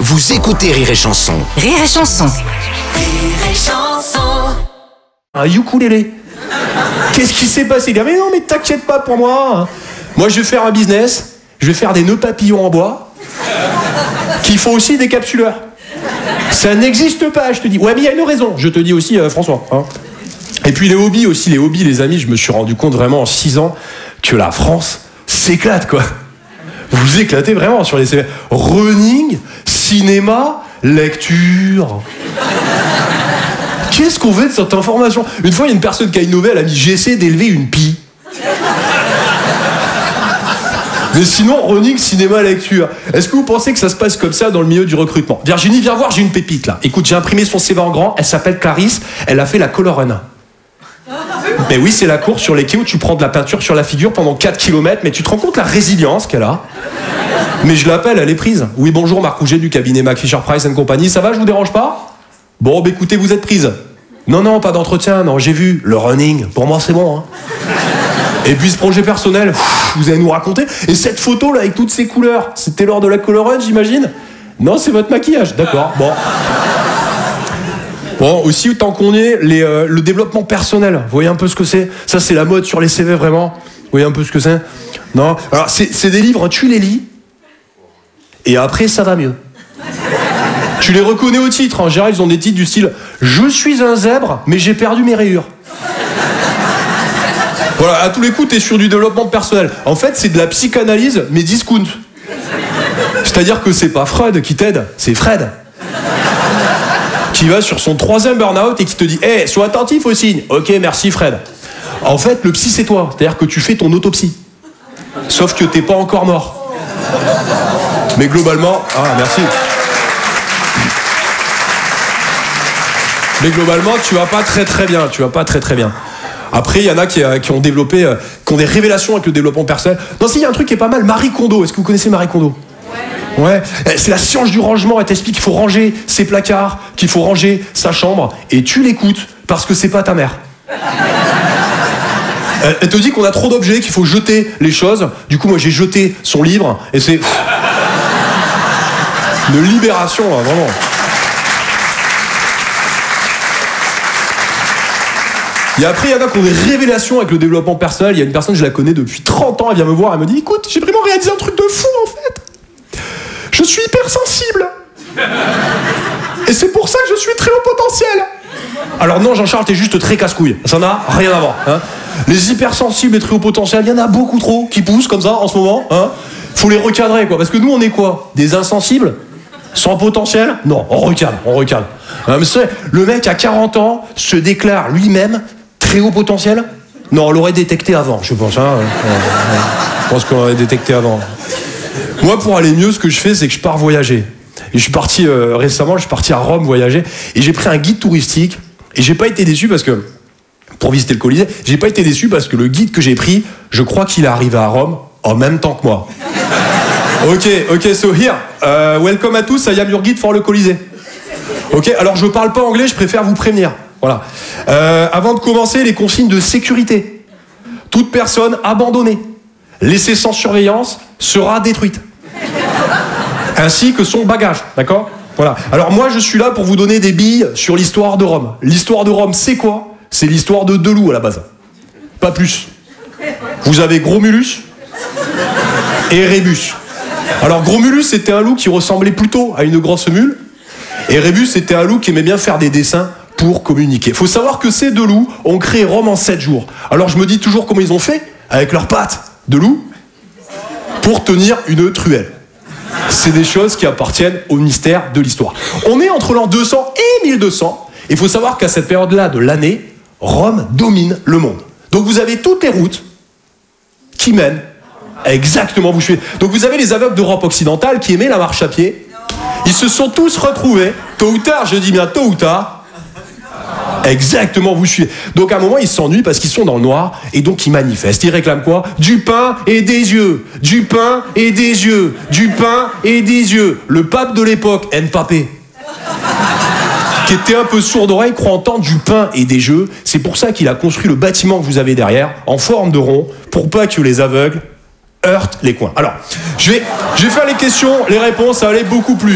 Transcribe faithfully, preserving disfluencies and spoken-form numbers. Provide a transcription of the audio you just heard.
Vous écoutez Rire et Chanson. Rire et Chanson. Rire et Chanson. Un ukulélé. Qu'est-ce qui s'est passé? Il dit, mais non, mais t'inquiète pas pour moi. Moi, je vais faire un business. Je vais faire des nœuds papillons en bois qui font aussi des capsuleurs. Ça n'existe pas, je te dis. Ouais, mais il y a une raison. Je te dis aussi, euh, François. Hein. Et puis les hobbies aussi, les hobbies, les amis, je me suis rendu compte vraiment en six ans que la France s'éclate, quoi. Vous vous éclatez vraiment sur les C V. Running, cinéma, lecture. Qu'est-ce qu'on veut de cette information? Une fois, il y a une personne qui a innové, elle a mis j'essaie d'élever une pie. Mais sinon, running, cinéma, lecture. Est-ce que vous pensez que ça se passe comme ça dans le milieu du recrutement? Virginie, viens voir, j'ai une pépite là. Écoute, j'ai imprimé son C V en grand, elle s'appelle Clarisse, elle a fait la color run. Mais oui, c'est la course sur les quais où tu prends de la peinture sur la figure pendant quatre kilomètres, mais tu te rends compte la résilience qu'elle a. Mais je l'appelle, elle est prise. Oui, bonjour, Marc Rouget du cabinet Mac Fisher Price and Company. Ça va, je vous dérange pas? Bon, bah écoutez, vous êtes prise. Non, non, pas d'entretien, non, j'ai vu. Le running, pour moi, c'est bon. Hein. Et puis ce projet personnel, pff, vous allez nous raconter. Et cette photo là avec toutes ces couleurs, c'était lors de la color run, j'imagine? Non, c'est votre maquillage, d'accord. Bon. Bon, aussi, tant qu'on est, les, euh, le développement personnel, vous voyez un peu ce que c'est? Ça, c'est la mode sur les C V, vraiment. Vous voyez un peu ce que c'est? Non. Alors, c'est, c'est des livres, tu les lis, et après, ça va mieux. Tu les reconnais au titre. En général, ils ont des titres du style « Je suis un zèbre, mais j'ai perdu mes rayures ». Voilà, à tous les coups, t'es sur du développement personnel. En fait, c'est de la psychanalyse, mais discount. C'est-à-dire que c'est pas Freud qui t'aide, c'est Fred. Qui va sur son troisième burn-out et qui te dit « Hé, hey, sois attentif au signe. » Ok, merci Fred. En fait, le psy, c'est toi. C'est-à-dire que tu fais ton autopsie. Sauf que t'es pas encore mort. Mais globalement... Ah, merci. Mais globalement, tu vas pas très très bien. Tu vas pas très très bien. Après, il y en a qui, euh, qui ont développé, euh, qui ont des révélations avec le développement personnel. Non, si, il y a un truc qui est pas mal. Marie Kondo. Est-ce que vous connaissez Marie Kondo? Ouais. C'est la science du rangement. Elle t'explique qu'il faut ranger ses placards, qu'il faut ranger sa chambre. Et tu l'écoutes parce que c'est pas ta mère. Elle te dit qu'on a trop d'objets, qu'il faut jeter les choses. Du coup, moi, j'ai jeté son livre. Et c'est... une libération, là, vraiment. Et après, il y en a qui ont des révélations avec le développement personnel. Il y a une personne, je la connais depuis trente ans, elle vient me voir, elle me dit « Écoute, j'ai vraiment réalisé un truc de fou, en fait. Je suis hypersensible. Et c'est pour ça que je suis très haut potentiel. » Alors non, Jean-Charles, t'es juste très casse-couille. Ça n'a rien à voir. Hein. Les hypersensibles et très haut potentiel, il y en a beaucoup trop qui poussent comme ça, en ce moment. Hein. Faut les recadrer, quoi. Parce que nous, on est quoi? Des insensibles? Sans potentiel? Non, on recadre, on recadre. Hein, mais c'est, le mec à quarante ans se déclare lui-même très haut potentiel? Non, on l'aurait détecté avant, je pense. Hein. Je pense qu'on l'aurait détecté avant. Moi, pour aller mieux, ce que je fais, c'est que je pars voyager. Et je suis parti euh, récemment, je suis parti à Rome voyager, et j'ai pris un guide touristique, et j'ai pas été déçu parce que, pour visiter le Colisée, j'ai pas été déçu parce que le guide que j'ai pris, je crois qu'il est arrivé à Rome en même temps que moi. Ok, ok, so here, uh, welcome à tous, I am your guide for le Colisée. Ok, alors je parle pas anglais, je préfère vous prévenir. Voilà. Euh, avant de commencer, les consignes de sécurité. Toute personne abandonnée, laissée sans surveillance, sera détruite. Ainsi que son bagage, d'accord? Voilà. Alors moi, je suis là pour vous donner des billes sur l'histoire de Rome. L'histoire de Rome, c'est quoi? C'est l'histoire de deux loups à la base. Pas plus. Vous avez Gromulus et Rébus. Alors Gromulus, c'était un loup qui ressemblait plutôt à une grosse mule. Et Rébus, c'était un loup qui aimait bien faire des dessins pour communiquer. Faut savoir que ces deux loups ont créé Rome en sept jours. Alors je me dis toujours comment ils ont fait avec leurs pattes de loup pour tenir une truelle. C'est des choses qui appartiennent au mystère de l'histoire. On est entre l'an deux cents et mille deux cents. Il faut savoir qu'à cette période-là de l'année, Rome domine le monde. Donc vous avez toutes les routes qui mènent exactement où vous suivez. Donc vous avez les aveugles d'Europe occidentale qui aimaient la marche à pied. Ils se sont tous retrouvés, tôt ou tard, je dis bien tôt ou tard, exactement, vous suivez. Donc à un moment, ils s'ennuient parce qu'ils sont dans le noir et donc ils manifestent. Ils réclament quoi? Du pain et des yeux. Du pain et des yeux. Du pain et des yeux. Le pape de l'époque, Mbappé, qui était un peu sourd d'oreille, croit entendre du pain et des yeux. C'est pour ça qu'il a construit le bâtiment que vous avez derrière, en forme de rond, pour pas que les aveugles heurtent les coins. Alors, je vais, je vais faire les questions, les réponses, ça va aller beaucoup plus vite.